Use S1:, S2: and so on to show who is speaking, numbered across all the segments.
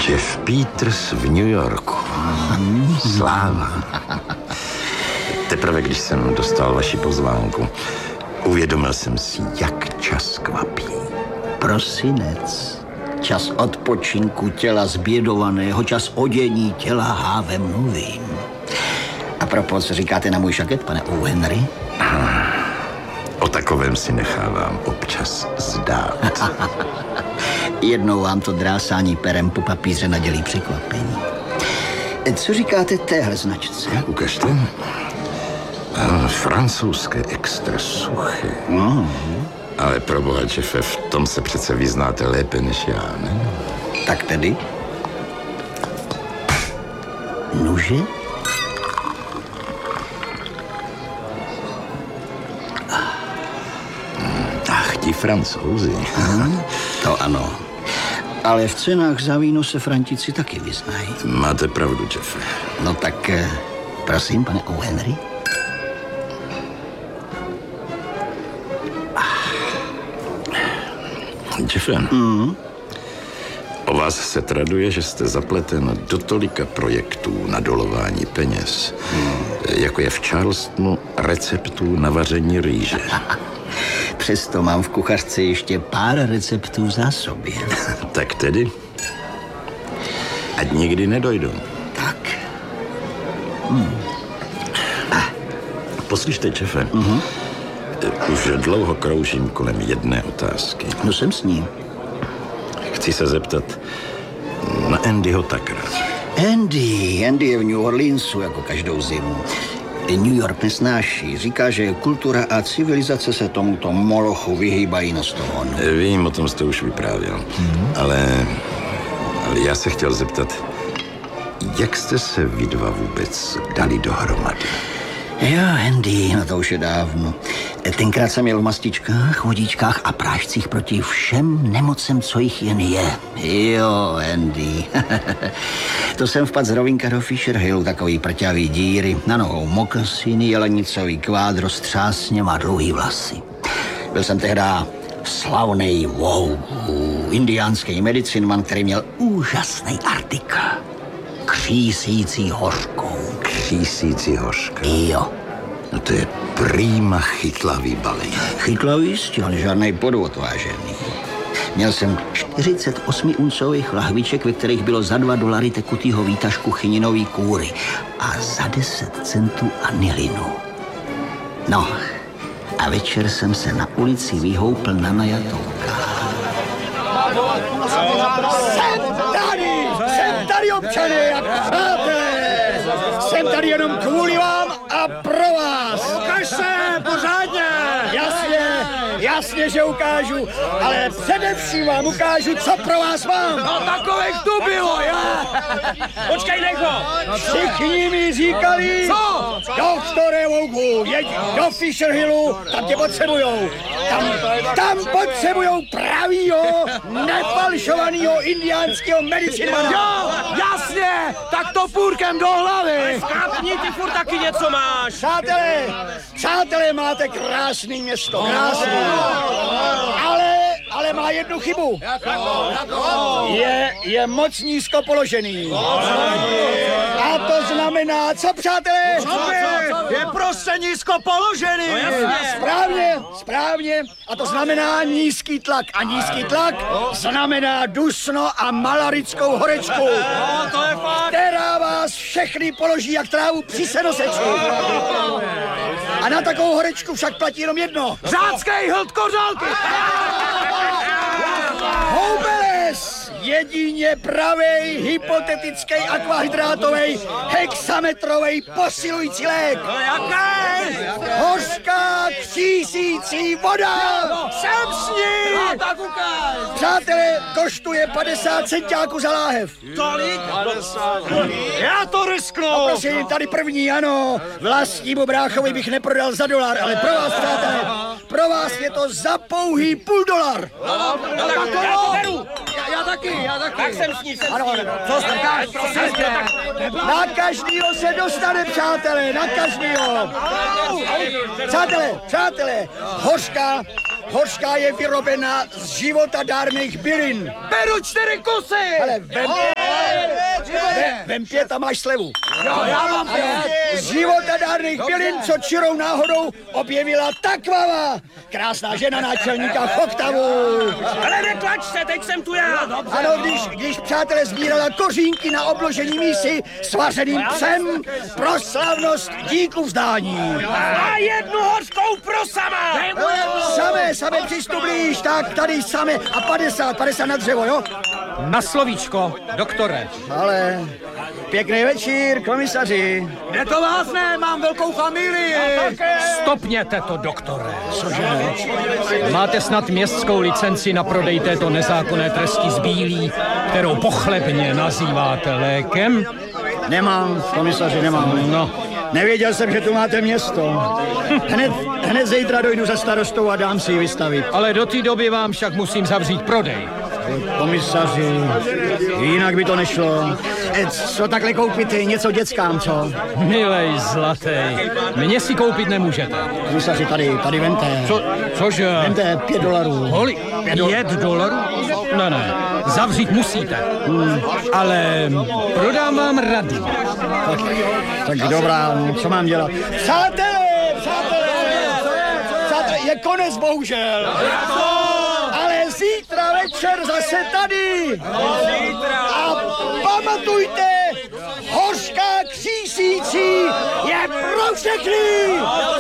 S1: Jeff Peters v New Yorku. Sláva. Teprve, když jsem dostal vaši pozvánku, uvědomil jsem si, jak čas kvapí.
S2: Prosinec. Čas odpočinku těla zbědovaného, čas odění těla hávem novým. A propos, co říkáte na můj šaket, pane O. Henry?
S1: O takovém si nechávám občas zdát.
S2: Jednou vám to drásání perem po papíře nadělí překvapení. Co říkáte téhle značce?
S1: Ukažte. Francouzské extra suchy. Ale proboha, Jeffe, v tom se přece vyznáte lépe než já, ne?
S2: Tak tedy? Nuže?
S1: Ach, ti Francouzi.
S2: To ano. Ale v cenách za víno se Frantici taky vyznají.
S1: Máte pravdu, Jeffe.
S2: No tak, prosím, pane O. Henry.
S1: Jeffe, o vás se traduje, že jste zapleten do tolika projektů na dolování peněz, jako je v Charlestonu receptů na vaření rýže.
S2: Přesto mám v kuchařce ještě pár receptů v zásobě.
S1: Tak tedy? Ať nikdy nedojdou.
S2: Tak.
S1: Poslyšte, Jeffe, už dlouho kroužím kolem jedné otázky.
S2: No jsem s ním.
S1: Chci se zeptat na Andyho Tuckera.
S2: Andy je v New Orleansu jako každou zimu. New York nesnáší. Říká, že kultura a civilizace se tomuto molochu vyhýbají na ston.
S1: Vím, o tom jste už vyprávěl. Ale já se chtěl zeptat, jak jste se vy dva vůbec dali dohromady?
S2: Jo, Andy, no to už je dávno. Tenkrát jsem měl v mastičkách, vodíčkách a prášcích proti všem nemocem, co jich jen je. Jo, Andy. To jsem vpadl z rovinka do Fisher Hillu, takový prťavý díry, na nohou mokasiny, jelenicový kvádro s třásněm a dlouhý vlasy. Byl jsem tehda slavnej indiánský medicinman, který měl úžasný artikl. Křísící hořkou.
S1: Křísící hořka.
S2: Jo.
S1: No to je prýma chytlavý balení.
S2: Chytlavý jistě, ale žádnej podvod, vážený. Měl jsem 48-uncových lahviček, ve kterých bylo za $2 tekutýho výtažku chyninový kůry a za 10 centů anilinu. No, a večer jsem se na ulici vyhoupl na najatou kávu. Jsem tady, občané, jak přátelé! Jsem tady jenom kvůli vám a pro vás!
S3: Ukaž se, pořádně!
S2: Jasně, že ukážu, ale především vám ukážu, co pro vás mám!
S3: No takových tu bylo, jo! Počkej, nech ho!
S2: Všichni mi říkali,
S3: Co?
S2: doktore Vougu, jeď do Fisher Hillu, tam tě potřebujou. Tam potřebujou pravýho, nefalšovanýho indiánského medicinmana.
S3: Jo, jasně, tak to půrkem do hlavy. Skápni, ty furt taky něco máš.
S2: Přátelé, máte krásný město, krásný. Ale má jednu chybu. Je moc nízko položený. A to znamená, co, přátelé?
S3: Je prostě nízko položený.
S2: Správně. A to znamená nízký tlak. A nízký tlak znamená dusno a malarickou horečku.
S3: To je fakt.
S2: Která vás všechny položí jak trávu při senoseči. A na takovou horečku však platí jenom jedno.
S3: Řádskej hlt kořálky.
S2: Houbeles! Jedině pravej, hypotetický akvahydrátovej, hexametrovej posilující lék.
S3: Jaký?
S2: Hořká křísící voda!
S3: Jsem s ní! No tak ukáž!
S2: Přátelé, koštuje 50 centáků za láhev.
S3: Tolik? 50. Já to risknu!
S2: A prosím, tady první, ano. Vlastnímu bráchovi bych neprodal za $1, ale pro vás, přátelé, pro vás je to za pouhý $0,5.
S3: No tak to beru! Já taky. Tak jsem s ní. Co strkáš?
S2: Na každýho se dostane, přátelé, na každýho. Přátelé, hořká je vyrobena z životadárných bylin.
S3: Beru 4 kusy!
S2: Ale Vem 5 a máš slevu. Jo, já mám 5. Z životadárných bylin, co čirou náhodou objevila takvava. Krásná žena náčelníka Choktavu.
S3: Ale netlač se, teď jsem tu já.
S2: Ano, když přátelé sbírala kořínky na obložení mísy s vařeným psem pro slavnost díku vzdání.
S3: A jednu hořkou pro sama.
S2: Samé přistup blíž, tak tady samé a 50 na dřevo, jo?
S4: Na slovíčko, doktore.
S2: Ale pěkný večír, komisaři.
S3: Je to vás ne, mám velkou familii.
S4: Stopněte to, doktore. Máte snad městskou licenci na prodej této nezákonné tresti z bílí, kterou pochlebně nazýváte lékem?
S2: Nemám, komisaři, nemám.
S4: No.
S2: Nevěděl jsem, že tu máte město. Hned zítra dojdu za starostou a dám si ji vystavit.
S4: Ale do té doby vám však musím zavřít prodej.
S2: Komisaři, jinak by to nešlo. Co takhle koupit, něco dětskám, co?
S4: Milej zlatej, mě si koupit nemůžete.
S2: Komisaři, tady vemte.
S4: Cože?
S2: Vemte $5.
S4: Holi, $5? Ne, zavřít musíte. Ale prodám vám radu.
S2: Tak dobrá, co mám dělat? Přátelé, je konec, bohužel. Ale zítra večer zase tady. A pamatujte, hořká křísící je pro všechny.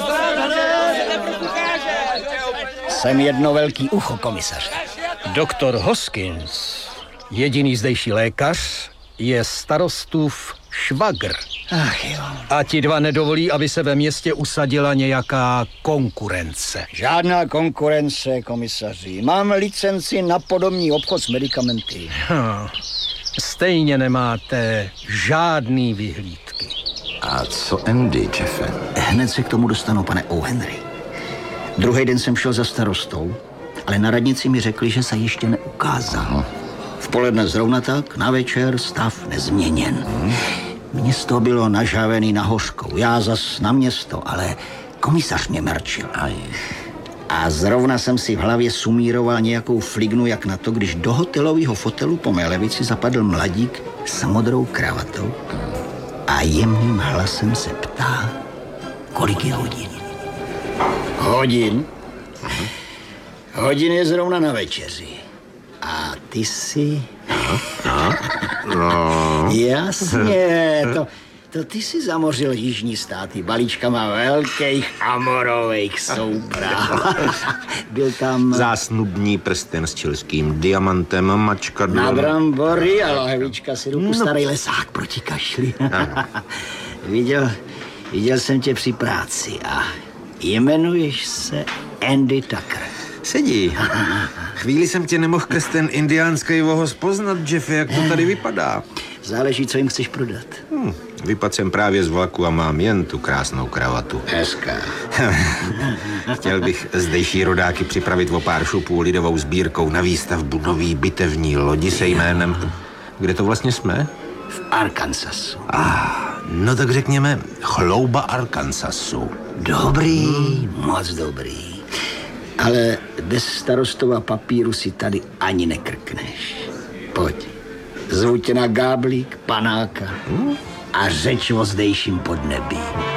S2: Jsem jedno velký ucho, komisaře.
S4: Doktor Hoskins, jediný zdejší lékař, je starostův švagr.
S2: Ach jo.
S4: A ti dva nedovolí, aby se ve městě usadila nějaká konkurence.
S2: Žádná konkurence, komisaři. Mám licenci na podomní obchod s medikamenty.
S4: Stejně nemáte žádný vyhlídky.
S1: A co Andy, Jeffe?
S2: Hned se k tomu dostanu, pane O'Henry. Druhý den jsem šel za starostou, ale na radnici mi řekli, že se ještě neukázal. V poledne zrovna tak, na večer stav nezměněn. Město bylo nažavený na hořkou, já zas na město, ale komisař mě mrčil. A zrovna jsem si v hlavě sumíroval nějakou flignu, jak na to, když do hotelového fotelu po mé levici zapadl mladík s modrou kravatou a jemným hlasem se ptá, kolik je hodin. Hodin? Hodin je zrovna na večeři. A ty jsi...
S1: No.
S2: Jasně, to ty si zamořil jižní státy balíčkama velkých amorových soupráv. Byl tam...
S5: Zásnubní prsten s čilským diamantem, mačka
S2: Na brambory a lahevička sirupu, starý lesák proti kašli. viděl jsem tě při práci a jmenuješ se Andy Tucker.
S5: Sedí. Chvíli jsem tě nemohl krz ten indiánský vohoz poznat, Jeffe, jak to tady vypadá.
S2: Záleží, co jim chceš prodat.
S5: Vypadl jsem právě z vlaku a mám jen tu krásnou kravatu.
S2: Hezká.
S5: Chtěl bych zdejší rodáky připravit o pár šupů lidovou sbírkou na výstavbu nový bitevní lodi se jménem... Kde to vlastně jsme?
S2: V Arkansasu.
S5: No tak řekněme chlouba Arkansasu.
S2: Dobrý, moc dobrý. Ale bez starostova papíru si tady ani nekrkneš. Pojď, zvu tě na gáblík, panáka a řeč o zdejším podnebí.